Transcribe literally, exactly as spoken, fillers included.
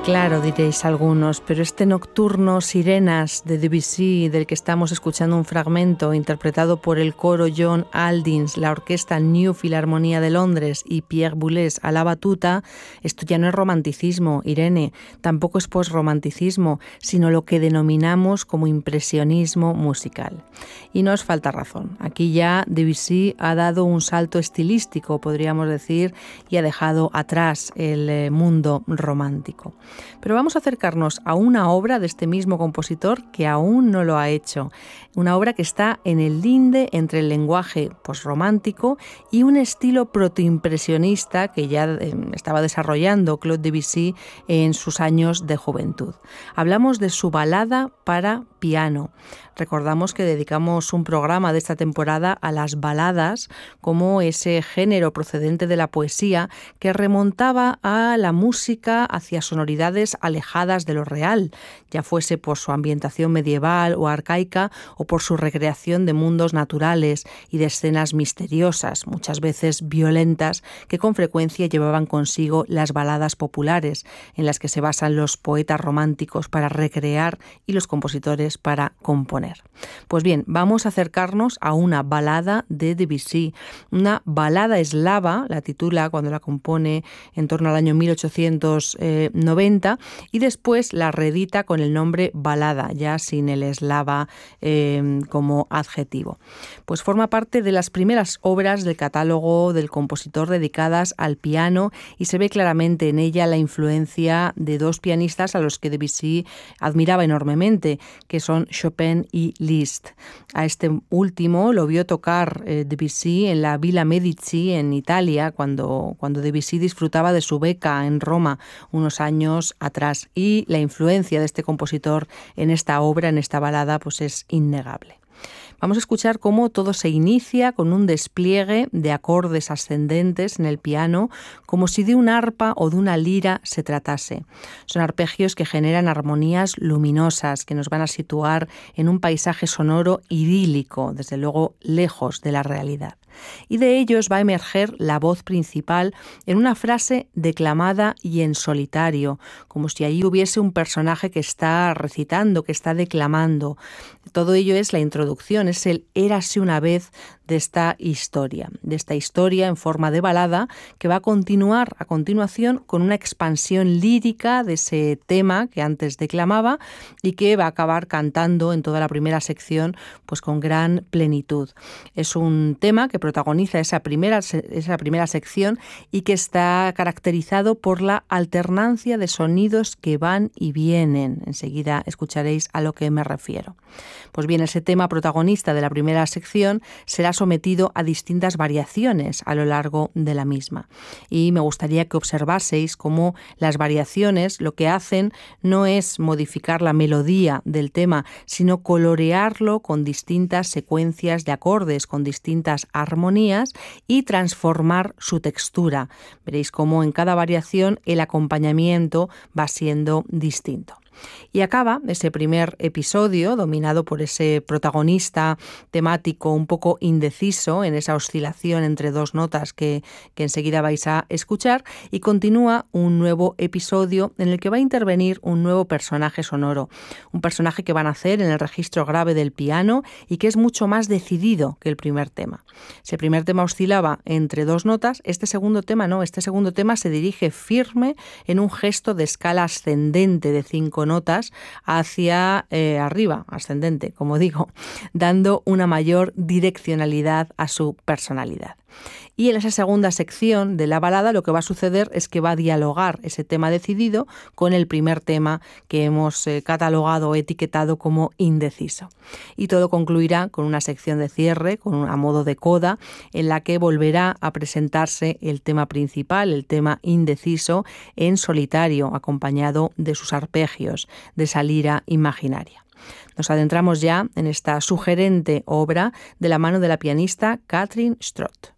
Claro, diréis algunos, pero este nocturno Sirenas de Debussy, del que estamos escuchando un fragmento, interpretado por el coro John Aldins, la orquesta New Filarmonía de Londres y Pierre Boulez a la batuta, esto ya no es romanticismo, Irene, tampoco es posromanticismo, sino lo que denominamos como impresionismo musical. Y no os falta razón, aquí ya Debussy ha dado un salto estilístico, podríamos decir, y ha dejado atrás el mundo romántico. Pero vamos a acercarnos a una obra de este mismo compositor que aún no lo ha hecho. Una obra que está en el linde entre el lenguaje posromántico y un estilo protoimpresionista que ya eh, estaba desarrollando Claude Debussy en sus años de juventud. Hablamos de su balada para piano. Recordamos que dedicamos un programa de esta temporada a las baladas como ese género procedente de la poesía que remontaba a la música hacia sonoridades alejadas de lo real, ya fuese por su ambientación medieval o arcaica o por su recreación de mundos naturales y de escenas misteriosas, muchas veces violentas, que con frecuencia llevaban consigo las baladas populares, en las que se basan los poetas románticos para recrear y los compositores para componer. Pues bien, vamos a acercarnos a una balada de Debussy, una balada eslava, la titula cuando la compone en torno al año mil ochocientos noventa, y después la reedita con el nombre balada, ya sin el eslava eh, como adjetivo. Pues forma parte de las primeras obras del catálogo del compositor dedicadas al piano y se ve claramente en ella la influencia de dos pianistas a los que Debussy admiraba enormemente, que son Chopin y Liszt. A este último lo vio tocar eh, Debussy en la Villa Medici en Italia cuando, cuando Debussy disfrutaba de su beca en Roma unos años atrás, y la influencia de este compositor en esta obra, en esta balada, pues es innegable. Vamos a escuchar cómo todo se inicia con un despliegue de acordes ascendentes en el piano, como si de un arpa o de una lira se tratase. Son arpegios que generan armonías luminosas, que nos van a situar en un paisaje sonoro idílico, desde luego lejos de la realidad. Y de ellos va a emerger la voz principal en una frase declamada y en solitario, como si ahí hubiese un personaje que está recitando, que está declamando. Todo ello es la introducción, es el érase una vez de esta historia, de esta historia en forma de balada que va a continuar a continuación con una expansión lírica de ese tema que antes declamaba y que va a acabar cantando en toda la primera sección pues con gran plenitud. Es un tema que protagoniza esa primera, esa primera sección y que está caracterizado por la alternancia de sonidos que van y vienen. Enseguida escucharéis a lo que me refiero. Pues bien, ese tema protagonista de la primera sección será sometido a distintas variaciones a lo largo de la misma. Y me gustaría que observaseis cómo las variaciones lo que hacen no es modificar la melodía del tema, sino colorearlo con distintas secuencias de acordes, con distintas armonías y transformar su textura. Veréis cómo en cada variación el acompañamiento va siendo distinto. Y acaba ese primer episodio dominado por ese protagonista temático un poco indeciso en esa oscilación entre dos notas que, que enseguida vais a escuchar, y continúa un nuevo episodio en el que va a intervenir un nuevo personaje sonoro, un personaje que va a nacer en el registro grave del piano y que es mucho más decidido que el primer tema. Ese primer tema oscilaba entre dos notas, este segundo tema no, este segundo tema se dirige firme en un gesto de escala ascendente de cinco notas hacia eh, arriba, ascendente, como digo, dando una mayor direccionalidad a su personalidad. Y en esa segunda sección de la balada lo que va a suceder es que va a dialogar ese tema decidido con el primer tema que hemos eh, catalogado o etiquetado como indeciso. Y todo concluirá con una sección de cierre, con un, a modo de coda, en la que volverá a presentarse el tema principal, el tema indeciso, en solitario, acompañado de sus arpegios, de esa lira imaginaria. Nos adentramos ya en esta sugerente obra de la mano de la pianista Katrin Stroth.